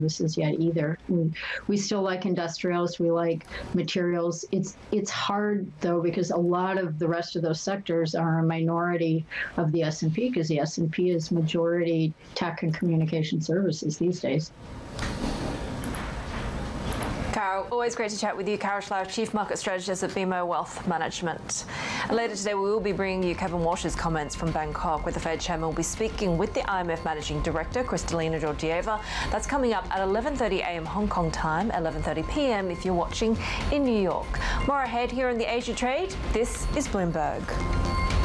services yet either. We still like industrials, we like materials. It's hard though, because a lot of the rest of those sectors are a minority of the S&P, because the S&P is majority tech and communication services these days. Carol, always great to chat with you. Carol Schlau, Chief Market Strategist at BMO Wealth Management. And later today, we will be bringing you Kevin Walsh's comments from Bangkok, where the Fed Chairman will be speaking with the IMF Managing Director, Kristalina Georgieva. That's coming up at 11:30 a.m. Hong Kong time, 11:30 p.m. if you're watching in New York. More ahead here in the Asia Trade. This is Bloomberg.